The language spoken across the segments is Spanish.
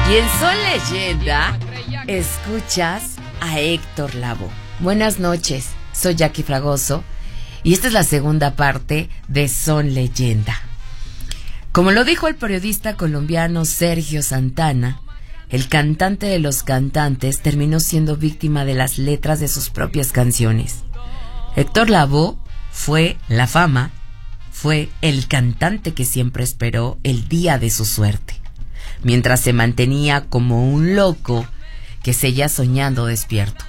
Y en Son Leyenda, escuchas a Héctor Lavoe. Buenas noches, soy Jackie Fragoso y esta es la segunda parte de Son Leyenda. Como lo dijo el periodista colombiano Sergio Santana, el cantante de los cantantes terminó siendo víctima de las letras de sus propias canciones. Héctor Lavoe fue la fama, fue el cantante que siempre esperó el día de su suerte, mientras se mantenía como un loco que seguía soñando despierto.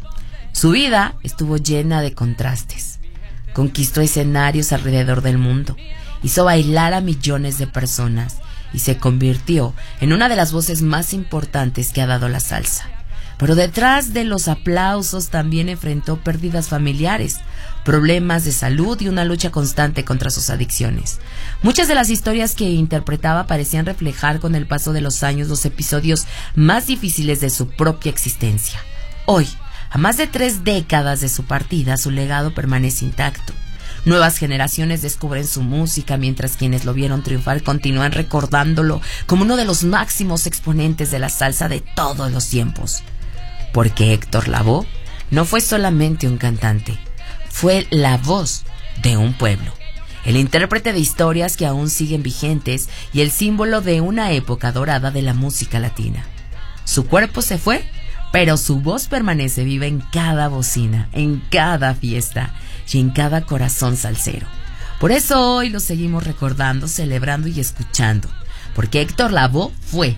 Su vida estuvo llena de contrastes. Conquistó escenarios alrededor del mundo, hizo bailar a millones de personas y se convirtió en una de las voces más importantes que ha dado la salsa. Pero detrás de los aplausos también enfrentó pérdidas familiares, problemas de salud y una lucha constante contra sus adicciones. Muchas de las historias que interpretaba parecían reflejar con el paso de los años los episodios más difíciles de su propia existencia. Hoy, a más de 3 décadas de su partida, su legado permanece intacto. Nuevas generaciones descubren su música, mientras quienes lo vieron triunfar continúan recordándolo como uno de los máximos exponentes de la salsa de todos los tiempos. Porque Héctor Lavoe no fue solamente un cantante, fue la voz de un pueblo, el intérprete de historias que aún siguen vigentes y el símbolo de una época dorada de la música latina. Su cuerpo se fue, pero su voz permanece viva en cada bocina, en cada fiesta y en cada corazón salsero. Por eso hoy lo seguimos recordando, celebrando y escuchando, porque Héctor Lavoe fue,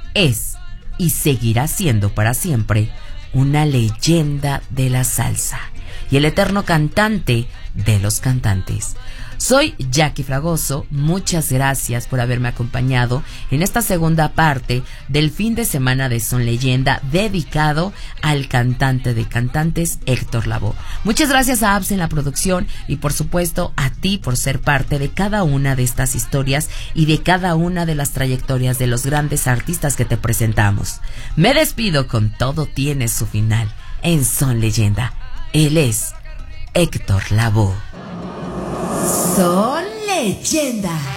es y seguirá siendo para siempre una leyenda de la salsa y el eterno cantante de los cantantes. Soy Jackie Fragoso, muchas gracias por haberme acompañado en esta segunda parte del fin de semana de Son Leyenda dedicado al cantante de cantantes Héctor Lavoe. Muchas gracias a Abs en la producción y por supuesto a ti por ser parte de cada una de estas historias y de cada una de las trayectorias de los grandes artistas que te presentamos. Me despido con Todo tiene su final en Son Leyenda. Él es Héctor Lavoe. Son Leyenda.